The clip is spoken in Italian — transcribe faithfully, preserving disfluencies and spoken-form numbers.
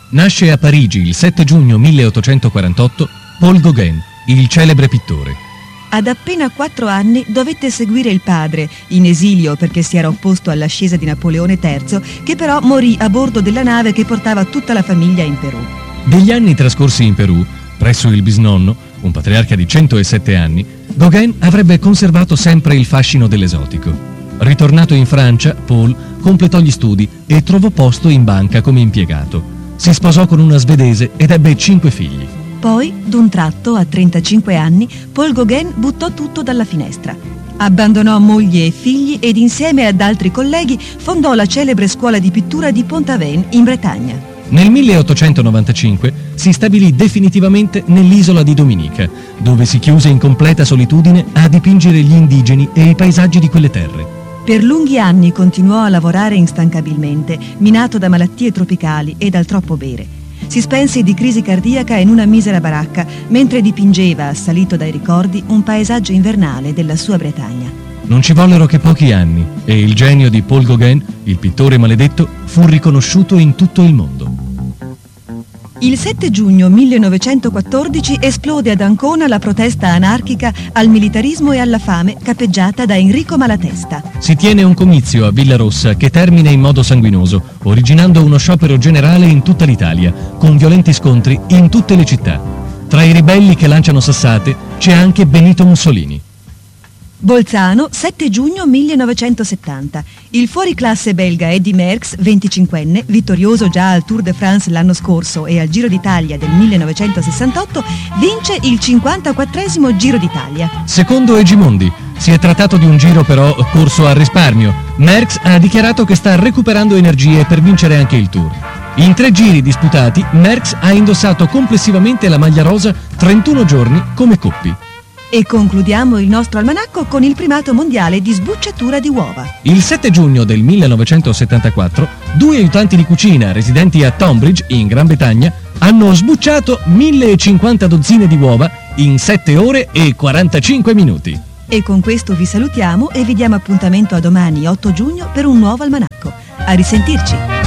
Nasce a Parigi il sette giugno milleottocentoquarantotto Paul Gauguin, il celebre pittore. Ad appena quattro anni dovette seguire il padre, in esilio perché si era opposto all'ascesa di Napoleone terzo, che però morì a bordo della nave che portava tutta la famiglia in Perù. Degli anni trascorsi in Perù, presso il bisnonno, un patriarca di centosette anni, Gauguin avrebbe conservato sempre il fascino dell'esotico. Ritornato in Francia, Paul completò gli studi e trovò posto in banca come impiegato. Si sposò con una svedese ed ebbe cinque figli. Poi, d'un tratto, a trentacinque anni, Paul Gauguin buttò tutto dalla finestra. Abbandonò moglie e figli ed insieme ad altri colleghi fondò la celebre scuola di pittura di Pont-Aven in Bretagna. Nel milleottocentonovantacinque si stabilì definitivamente nell'isola di Dominica, dove si chiuse in completa solitudine a dipingere gli indigeni e i paesaggi di quelle terre. Per lunghi anni continuò a lavorare instancabilmente, minato da malattie tropicali e dal troppo bere. Si spense di crisi cardiaca in una misera baracca, mentre dipingeva, assalito dai ricordi, un paesaggio invernale della sua Bretagna. Non ci vollero che pochi anni e il genio di Paul Gauguin, il pittore maledetto, fu riconosciuto in tutto il mondo. Il sette giugno millenovecentoquattordici esplode ad Ancona la protesta anarchica al militarismo e alla fame capeggiata da Enrico Malatesta. Si tiene un comizio a Villarossa che termina in modo sanguinoso, originando uno sciopero generale in tutta l'Italia, con violenti scontri in tutte le città. Tra i ribelli che lanciano sassate c'è anche Benito Mussolini. Bolzano, sette giugno millenovecentosettanta. Il fuoriclasse belga Eddy Merckx, venticinquenne, vittorioso già al Tour de France l'anno scorso e al Giro d'Italia del millenovecentosessantotto, vince il cinquantaquattresimo Giro d'Italia. Secondo Egimondi, si è trattato di un giro però corso a risparmio. Merckx ha dichiarato che sta recuperando energie per vincere anche il Tour. In tre giri disputati, Merckx ha indossato complessivamente la maglia rosa trentuno giorni come Coppi. E concludiamo il nostro almanacco con il primato mondiale di sbucciatura di uova. Il sette giugno del millenovecentosettantaquattro, due aiutanti di cucina residenti a Tonbridge, in Gran Bretagna, hanno sbucciato millecinquanta dozzine di uova in sette ore e quarantacinque minuti. E con questo vi salutiamo e vi diamo appuntamento a domani, otto giugno, per un nuovo almanacco. A risentirci!